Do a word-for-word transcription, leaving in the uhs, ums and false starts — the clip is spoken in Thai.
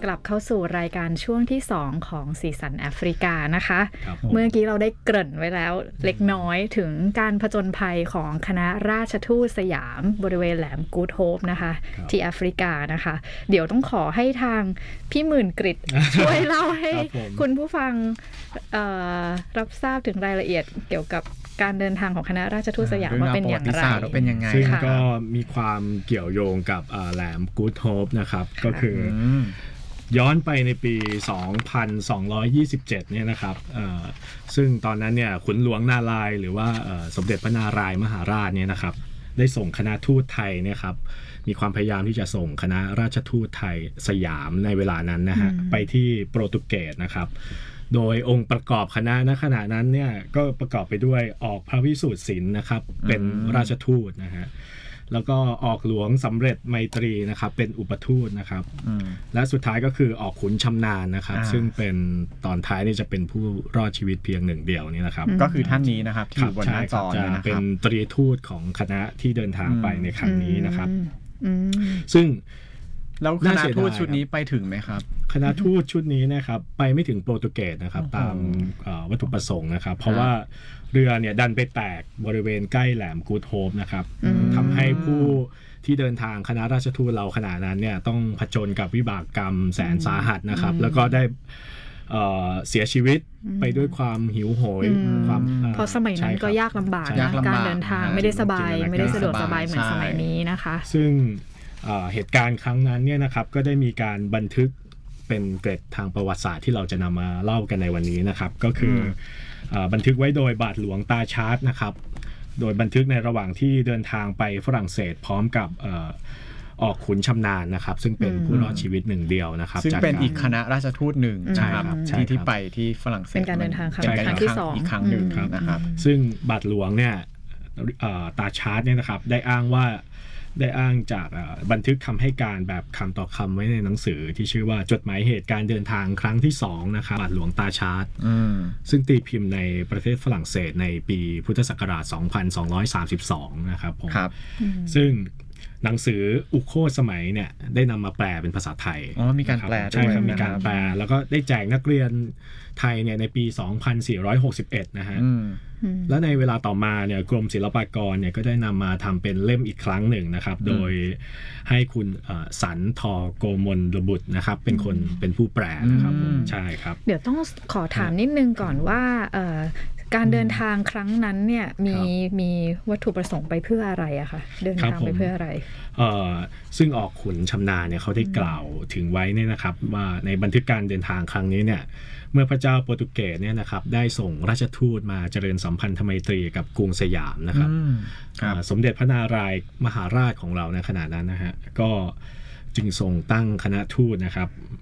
กลับเข้าสู่รายการช่วงที่สองของสีสันแอฟริกานะคะเมื่อกี้เราได้เกริ่นไว้แล้วเล็กน้อยถึงการผจญภัยของคณะราชทูตสยามบริเวณแหลมกู๊ดโฮปนะคะที่แอฟริกานะคะเดี๋ยวต้องขอให้ทางพี่หมื่นกฤษ ช่วยเล่าให้คุณผู้ฟังรับทราบถึงรายละเอียดเกี่ยวกับการเดินทางของคณะราชทูตสยามว่าเป็นอย่างไรซึ่งก็มีความเกี่ยวโยงกับแหลมกู๊ดโฮปนะครับก็คือย้อนไปในปี สองพันสองร้อยยี่สิบเจ็ด เนี่ยนะครับซึ่งตอนนั้นเนี่ยขุนหลวงนารายณ์หรือว่าสมเด็จพระนารายณ์มหาราชเนี่ยนะครับได้ส่งคณะทูตไทยเนี่ยครับมีความพยายามที่จะส่งคณะราชทูตไทยสยามในเวลานั้นนะฮะไปที่โปรตุเกสนะครับโดยองค์ประกอบคณะณขณะนั้นเนี่ยก็ประกอบไปด้วยออกพระวิสูตรศิลป์นะครับเป็นราชทูตนะฮะแล้วก็ออกหลวงสำเร็จไมตรีนะครับเป็นอุปทูตนะครับและสุดท้ายก็คือออกขุนชำนาญนะครับซึ่งเป็นตอนท้ายนี่จะเป็นผู้รอดชีวิตเพียงหนึ่งเดียวนี่นะครับก็คือท่านนี้นะครับที่อยู่บนหน้าจอจะเป็นตรีทูตของคณะที่เดินทางไปในครั้งนี้นะครับซึ่งแล้วคณะทูตชุดนี้ไปถึงไหมครับคณะทูตชุดนี้นะครับไปไม่ถึงโปรตุเกสนะครับตามวัตถุประสงค์นะครับเพราะว่าเรือเนี่ยดันไปแตกบริเวณใกล้แหลมกู๊ดโฮปนะครับทำให้ผู้ที่เดินทางคณะราชทูตเราขณะนั้นเนี่ยต้องผจญกับวิบากกรรมแสนสาหัสนะครับแล้วก็ได้เสียชีวิตไปด้วยความหิวโหยความเพราะสมัยนั้นก็ยากลำบากนะการเดินทางไม่ได้สบายไม่ได้สะดวกสบายเหมือนสมัยนี้นะคะซึ่งเหตุการณ์ครั้งนั้นเนี่ยนะครับก็ได้มีการบันทึกเป็นเกร็ดทางประวัติศาสตร์ที่เราจะนำมาเล่ากันในวันนี้นะครับก็คือบันทึกไว้โดยบาทหลวงตาชาร์ตนะครับโดยบันทึกในระหว่างที่เดินทางไปฝรั่งเศสพร้อมกับออกขุนชำนาญนะครับซึ่งเป็นผู้รอดชีวิตหนึ่งเดียวนะครับซึ่งเป็นอีกคณะราชทูตหนึ่งนะครับที่ที่ไปที่ฝรั่งเศสเป็นการเดินทางครั้งที่สองอีกครั้งหนึ่งนะครับซึ่งบาทหลวงเนี่ยตาชาร์ตเนี่ยนะครับได้อ้างว่าได้อ้างจากบันทึกคำให้การแบบคำต่อคำไว้ในหนังสือที่ชื่อว่าจดหมายเหตุการเดินทางครั้งที่สองนะครับบาทหลวงตาชาร์ตซึ่งตีพิมพ์ในประเทศฝรั่งเศสในปีพุทธศักราชสองพันสองร้อยสามสิบสองนะครับผมซึ่งหนังสืออุโคตสมัยเนี่ยได้นำมาแปลเป็นภาษาไทยอ๋อมีการแปลใช่ครับมีการแปลแล้วก็ได้แจกนักเรียนไทยเนี่ยในปีสองพันสี่ร้อยหกสิบเอ็ดนะฮะและในเวลาต่อมาเนี่ยกรมศิลปากรเนี่ยก็ได้นำมาทำเป็นเล่มอีกครั้งหนึ่งนะครับโดยให้คุณสันทอโกมลระบุตรนะครับเป็นคนเป็นผู้แปลนะครับใช่ครับเดี๋ยวต้องขอถามนิดนึงก่อนว่าการเดินทางครั้งนั้นเนี่ยมีมีวัตถุประสงค์ไปเพื่ออะไรอะคะเดินทางไปเพื่ออะไรซึ่งออกขุนชำนาญเนี่ยเขาได้กล่าวถึงไว้เนี่ยนะครับว่าในบันทึกการเดินทางครั้งนี้เนี่ยเมื่อพระเจ้าโปรตุเกสเนี่ยนะครับได้ส่งราชทูตมาเจริญสัมพันธไมตรีกับกรุงสยามนะครับสมเด็จพระนารายณ์มหาราชของเราในขณะนั้นนะฮะก็จึงทรงตั้งคณะทูตนะครับ